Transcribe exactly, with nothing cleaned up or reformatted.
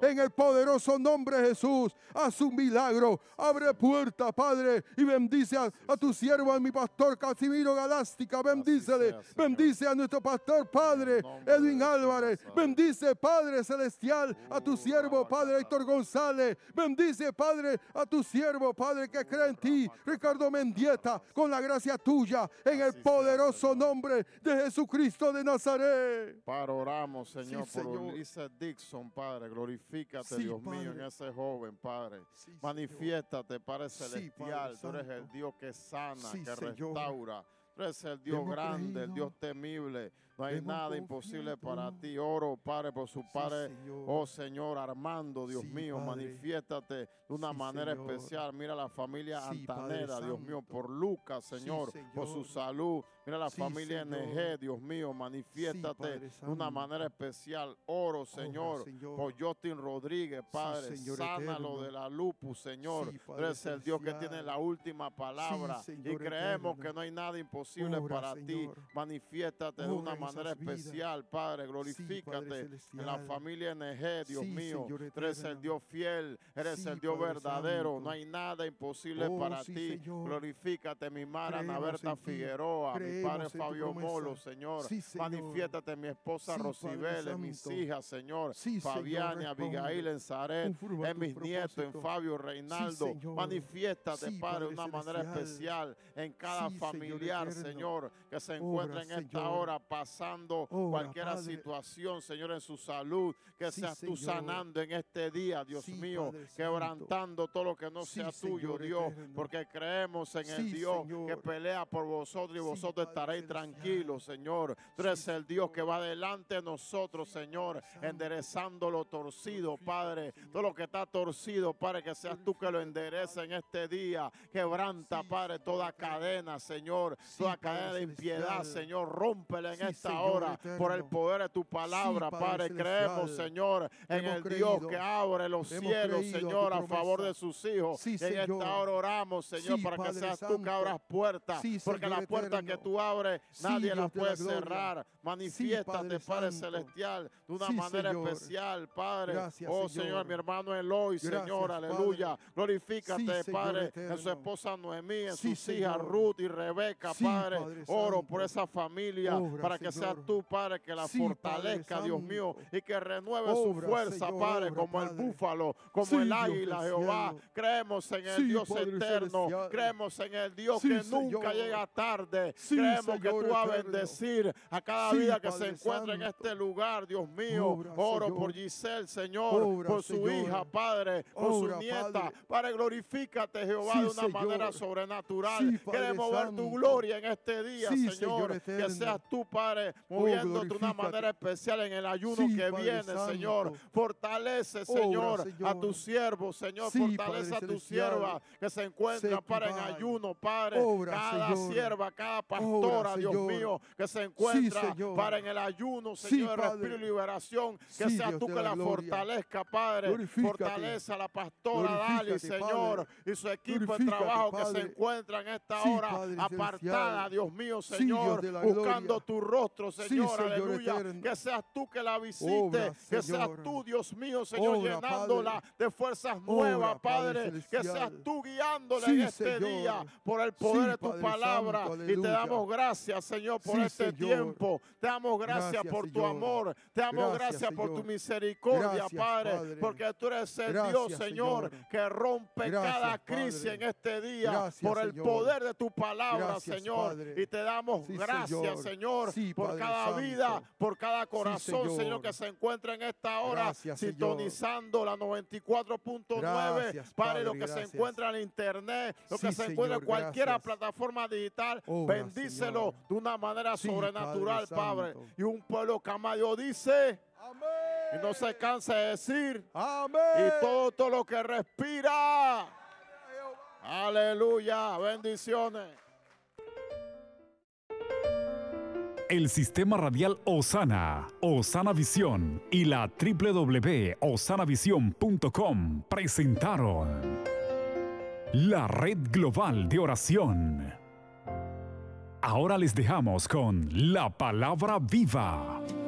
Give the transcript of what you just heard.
en el poderoso nombre de Jesús. Haz un milagro, abre puerta, Padre, y bendice a, a tu siervo, a mi pastor Casimiro Galástica. Bendícele, sea, bendice a nuestro pastor, Padre Edwin Álvarez. Bendice, Padre celestial, a tu siervo, Padre Héctor González. Bendice, Padre, a tu siervo, Padre, que cree en ti, Ricardo Mendieta, con la gracia tuya, en el poderoso nombre de Jesucristo de Nazaret. Padre, oramos, Señor, Sí, por Señor. Ulises Dixon, Padre. Glorifícate, Sí, Dios Padre. mío, en ese joven, Padre. Sí, Señor. Manifiéstate, Padre Sí, celestial. Padre Tú eres el Santo. Dios que sana, Sí, que Señor. restaura. Tú eres el Dios Hemos grande, el creído. Dios temible. No hay Hemos nada imposible confiado. para ti. Oro, Padre, por su Sí, Padre. Señor. Oh, Señor, Armando, Dios Sí, mío, Padre. manifiéstate de una Sí, manera Señor. especial. Mira la familia Sí, Padre Antanera, Dios mío, Santo. por Lucas, Sí, Señor, por su Señor. salud. Mira la Sí, familia Señor. N G, Dios mío, manifiéstate Padre de una Santo. manera especial. Oro, Señor, Señor. por Justin Rodríguez, Padre. Señor Sánalo eterno. de la lupus, Señor. Sí, Tú Padre eres el Dios que celestial. tiene la última palabra. Sí, y Señor creemos eterno. que no hay nada imposible Obra, para ti. Señor. Manifiéstate de Obra una en manera esas vidas. especial, Padre. Sí, Glorifícate Padre en la celestial. familia N G, Dios Sí, mío. Señor Tú eres el eterno. Dios fiel, eres Sí, el Dios Padre verdadero. Santo. No hay nada imposible Oh, para sí, ti. Señor. Glorifícate, mi madre Ana Creemos Berta en ti. Figueroa, mi Creemos padre en tu Fabio promesa. Molo, Señor. Sí, Señor. Manifiéstate, mi esposa Sí, Rosibel, Padre en mis Santo. hijas, Señor. Sí, Señor, Fabián y responde. Abigail en Zaret, Conforme a en tu mis nietos, en propósito. Fabio Reinaldo. Sí, Señor. Manifiéstate, Sí, Padre, de Padre una manera celestial. especial en cada Sí, Señor familiar, eterno. Señor, que se Obra, encuentra en esta Señor. hora pasando Obra, cualquier Padre. situación, Señor, en su salud. Que Sí, seas tú Señor. sanando en este día, Dios Sí, mío, Padre Santo. quebrantando todo lo que no Sí, sea tuyo, Señor Dios, eterno. porque creemos en el Sí, Dios Señor. que pelea por vosotros y Sí, vosotros Padre estaréis celestial. tranquilos, Señor. Tú Sí, eres el Dios Señor. que va delante de nosotros, Señor, Santo. enderezando lo torcido, Glorifícate, Padre. Señor. Todo lo que está torcido, Padre, que seas tú que lo endereza en este día. Quebranta, Sí, Padre, Señor toda eterno. cadena, Señor. Sí, Toda Padre cadena de impiedad, celestial. Señor. Rómpela en Sí, esta Señor hora por el eterno. poder de tu palabra, Sí, Padre Padre. Creemos, celestial. Señor, en Hemos el creído. Dios que abre los Hemos cielos, creído a tu Señor, a favor promesa. de sus hijos. Sí, en Señor. esta hora oramos, Señor, Sí, para que Padre seas tú que Santo. abras puertas. Sí, porque Señor la puerta eterno. que tú abres, Sí, nadie Dios la de la puede gloria. cerrar. Manifiéstate, Padre Padre Santo. celestial, de una Sí, manera Señor. especial, Padre. Gracias, oh, Señor. Señor, mi hermano Eloy, Gracias, Señor, Padre. aleluya. Glorifícate, Sí, Señor Padre, eterno. en su esposa Noemí, en Sí, sus hijas Señor. Ruth y Rebeca, Sí, Padre. Padre Oro Santo. por esa familia, Obra, para que Señor. seas tú, Padre, que la Sí, Padre fortalezca, Dios Santo. mío, y que renueve su Obra, fuerza, Señor, Padre, obra, como el Padre. búfalo, como Sí, el Dios águila, del Jehová. cielo. Creemos en el Sí, Dios Padre eterno. celestial. Creemos en el Dios Sí, que nunca Señor. llega tarde. Sí, Creemos que Señor tú vas a eterno. bendecir a cada Sí, vida que Padre se encuentra en Santo. este lugar, Dios mío. Obra, Oro Señor. por Giselle, Señor, Obra, por su Señor. hija, Padre, por Obra, su nieta. Padre. Padre, glorifícate, Jehová, Sí, de una Señor. manera sobrenatural. Sí, Padre Queremos ver tu Santo. gloria en este día, Sí, Señor. Señor Que eterno. seas tú, Padre, moviéndote de una glorifícate. manera especial en el ayuno Sí, que Padre viene, Santo. Señor. Fortalece, Obra, Señor, a Señor. tu siervo, Señor. Sí, Fortalece Padre a tu celestial. sierva que se encuentra, Sequi, para en Padre. ayuno, Padre. Obra, Cada Señor. sierva, cada pastora, Obra, Dios Señor. mío, que se encuentra, Sí, Señor. para en el ayuno, Sí, Señor, de Padre. respiro y liberación. Que Sí, seas Dios tú de que la la gloria. fortalezca, Padre. Glorifícate. Fortalece a la pastora Dali, Glorifícate, Señor, Padre. y su equipo de Glorifícate, trabajo que se Padre. encuentra en esta Sí, hora Padre apartada, celestial. Dios mío, Sí, Señor, Dios de la buscando gloria. tu rostro, Sí, Señor, Señor aleluya. eterno. Que seas tú que la visite, Obra, que seas Señor. tú, Dios mío, Señor, Obra, llenándola Padre. de fuerzas nuevas, Obra, Padre Padre. Que celestial. seas tú guiándola Sí, en este Señor. día por el poder Sí, de tu Padre palabra. Santo, Y te aleluya. damos gracias, Señor, por Sí, este Señor. tiempo. Te damos gracias, Gracias, por tu Señor. amor. Te damos gracias, Gracias, por tu Señor. misericordia, Gracias, Padre, Padre. porque tú eres el Gracias, Dios, Señor, Señor. que rompe Gracias, cada crisis Padre. en este día Gracias, por el Señor. poder de tu palabra, Gracias, Señor. Padre. Y te damos Sí, gracias, Señor. Señor, Sí, por Padre cada Santo. vida, por cada corazón, Señor. Señor, que se encuentra en esta hora Gracias, Señor. sintonizando la noventa y cuatro punto nueve. Gracias, Padre, Padre, lo que gracias. se encuentra en internet, lo Sí, que se encuentra en Señor, cualquier gracias. plataforma digital, Obra, bendícelo Señor. de una manera Sí, sobrenatural, Padre Padre. Santo. Y un pueblo que ama a Dios dice, Amén. y no se cansa de decir, Amén. y todo, todo lo que respira. Aleluya, bendiciones. El Sistema Radial Osana, Osana Visión y la doble u doble u doble u punto osana visión punto com presentaron la Red Global de Oración. Ahora les dejamos con la Palabra Viva.